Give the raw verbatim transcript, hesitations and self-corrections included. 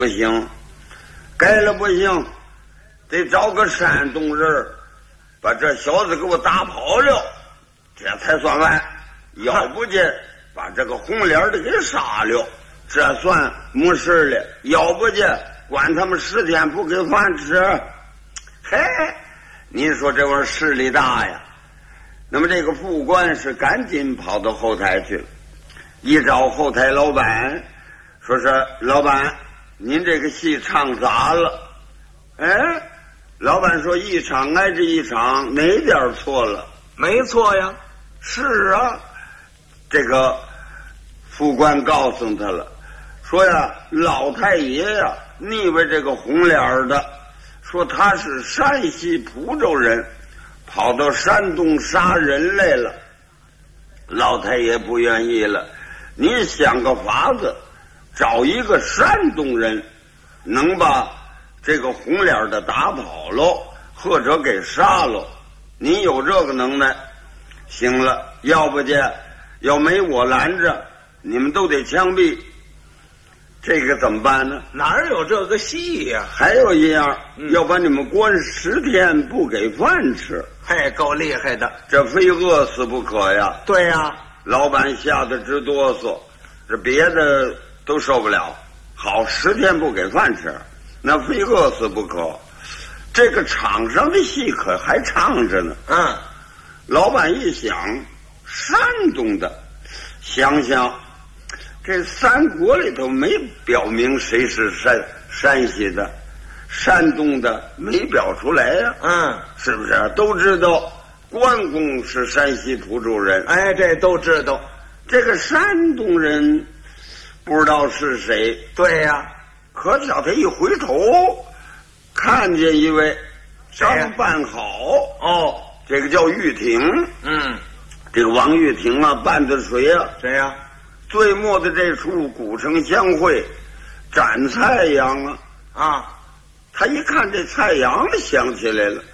不行，改了不行，得找个山东人把这小子给我打跑了，这才算完。要不然把这个红脸的给杀了，这算没事了。要不然关他们十天不给饭吃，嘿，你说这玩意儿势力大呀。那么这个副官是赶紧跑到后台去了，一找后台老板，说是老板，您这个戏唱砸了。哎，老板说一场挨着一场，哪点错了？ 没错呀。 是啊，这个副官告诉他了，说呀，老太爷呀，腻歪这个红脸的，说他是山西蒲州人，跑到山东杀人来了。老太爷不愿意了，你想个法子，找一个山东人，能把这个红脸的打跑喽，或者给杀喽。你有这个能耐，行了，要不然要没我拦着，你们都得枪毙。这个怎么办呢？ 哪儿有这个戏呀、啊？ 还有一样、 嗯， 要把你们关十天不给饭吃。 嘿，够厉害的， 这非饿死不可呀。 对呀， 老板吓得直哆嗦，这别的都受不了，好十天不给饭吃，那非饿死不可。这个场上的戏可还唱着呢。 嗯， 老板一想，山东的，想想这三国里头没表明谁是山山西的，山东的没表出来呀、啊。 嗯， 是不是都知道关公是山西蒲州人？ 哎，这都知道。 这个山东人不知道是谁。 对呀、啊， 可叫他一回头，看见一位刚办好哦， 这个叫玉婷。 嗯， 这个王玉婷啊，拌的水啊， 谁呀？ 最末的这出古城相会斩菜阳啊啊， 他一看这菜阳想起来了，